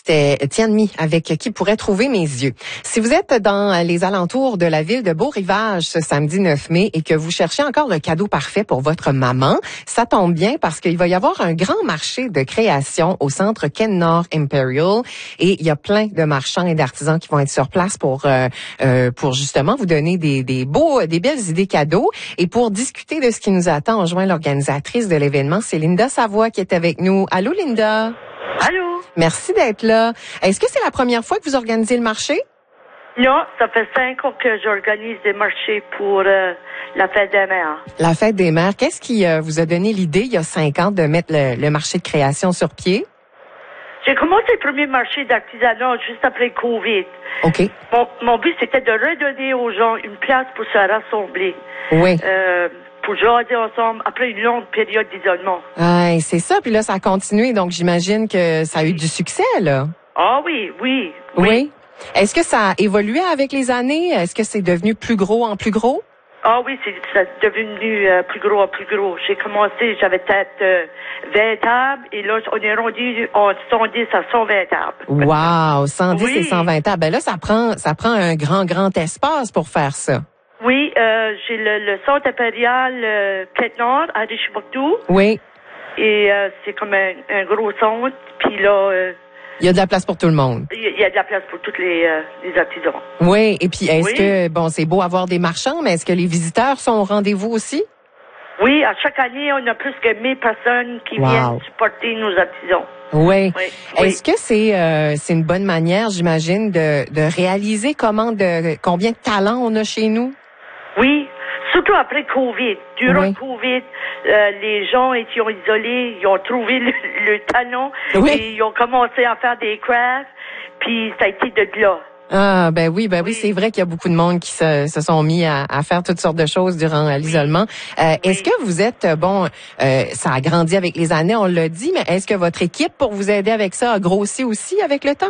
C'était Tianmi avec Qui pourrait trouver mes yeux. Si vous êtes dans les alentours de la ville de Beau-Rivage ce samedi 9 mai et que vous cherchez encore le cadeau parfait pour votre maman, ça tombe bien parce qu'il va y avoir un grand marché de création au centre Ken-Nord Imperial et il y a plein de marchands et d'artisans qui vont être sur place pour justement vous donner des belles idées cadeaux. Et pour discuter de ce qui nous attend, on joint l'organisatrice de l'événement, c'est Linda Savoie qui est avec nous. Allô Linda? Allô? Merci d'être là. Est-ce que c'est la première fois que vous organisez le marché? Non, ça fait 5 ans que j'organise des marchés pour la fête des mères. La fête des mères. Qu'est-ce qui vous a donné l'idée, il y a 5 ans, de mettre le marché de création sur pied? J'ai commencé le premier marché d'artisanat juste après Covid. OK. Mon but, c'était de redonner aux gens une place pour se rassembler. Oui. Pour jaser ensemble après une longue période d'isolement. Ah, c'est ça. Puis là, ça a continué. Donc, j'imagine que ça a eu du succès, là. Ah oui, oui. Oui. Est-ce que ça a évolué avec les années? Est-ce que c'est devenu plus gros en plus gros? Ah oui, c'est devenu plus gros en plus gros. J'ai commencé, j'avais peut-être 20 tables et là, on est rendu en 110 à 120 tables. Wow! 110 oui. et 120 tables. Ben là, ça prend un grand espace pour faire ça. Oui, j'ai le centre impérial Ken-Nord à Richibouctou. Oui. Et c'est comme un gros centre. Puis là... il y a de la place pour tout le monde. Il y a de la place pour tous les artisans. Oui, et puis est-ce que, bon, c'est beau avoir des marchands, mais est-ce que les visiteurs sont au rendez-vous aussi? Oui, à chaque année, on a plus que 1000 personnes qui viennent supporter nos artisans. Oui. Oui. Est-ce que c'est une bonne manière, j'imagine, de réaliser combien de talents on a chez nous? Oui, surtout après Covid. Durant Covid, les gens étaient isolés, ils ont trouvé le talent et ils ont commencé à faire des crafts, puis ça a été de là. Ah, ben oui, c'est vrai qu'il y a beaucoup de monde qui se sont mis à faire toutes sortes de choses durant l'isolement. Est-ce que vous êtes, ça a grandi avec les années, on l'a dit, mais est-ce que votre équipe pour vous aider avec ça a grossi aussi avec le temps?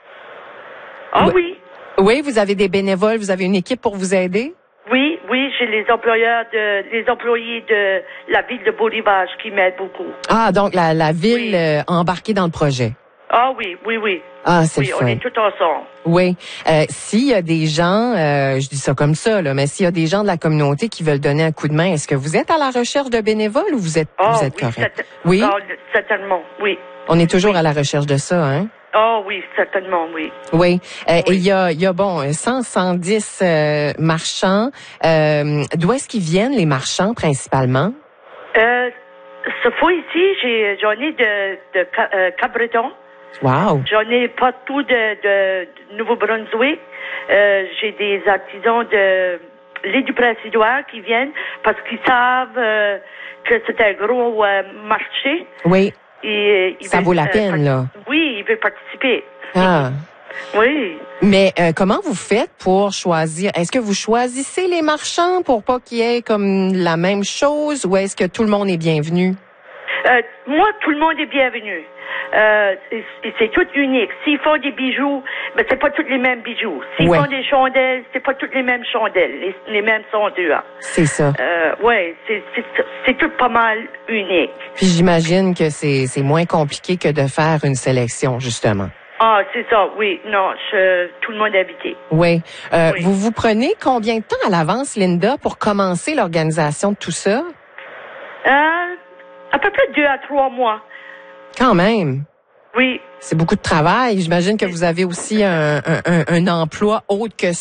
Ah oui. Oui, vous avez des bénévoles, vous avez une équipe pour vous aider? Oui, j'ai les employés de la ville de Beau-Rivage qui m'aident beaucoup. Ah, donc la ville embarquée dans le projet. Ah oui. Ah, c'est le fun. On est tous ensemble. Oui. S'il y a des gens, je dis ça comme ça, là, mais s'il y a des gens de la communauté qui veulent donner un coup de main, est-ce que vous êtes à la recherche de bénévoles ou vous êtes correct? Oui. Certainement, oui. On est toujours à la recherche de ça, hein? Ah oui, certainement, oui. Oui. Et il y a 110 marchands. D'où est-ce qu'ils viennent, les marchands, principalement? Ce fois ici, j'en ai de Cap-Breton. Wow. J'en ai partout de Nouveau-Brunswick. J'ai des artisans de l'île du Prince-Édouard qui viennent parce qu'ils savent que c'est un gros marché. Oui. Et ça vaut la peine, là. Oui, ils veulent participer. Ah. Oui. Mais comment vous faites pour choisir? Est-ce que vous choisissez les marchands pour pas qu'il y ait comme la même chose ou est-ce que tout le monde est bienvenu? Moi, tout le monde est bienvenu. C'est tout unique. S'ils font des bijoux, ben c'est pas tous les mêmes bijoux. S'ils font des chandelles, c'est pas toutes les mêmes chandelles, les mêmes sondures. C'est ça. C'est tout pas mal unique. Puis j'imagine que c'est moins compliqué que de faire une sélection, justement. Ah, c'est ça, oui. Non, tout le monde est invité. Oui. Vous prenez combien de temps à l'avance, Linda, pour commencer l'organisation de tout ça? À peu près 2 à 3 mois. Quand même. Oui. C'est beaucoup de travail. J'imagine que vous avez aussi un emploi autre que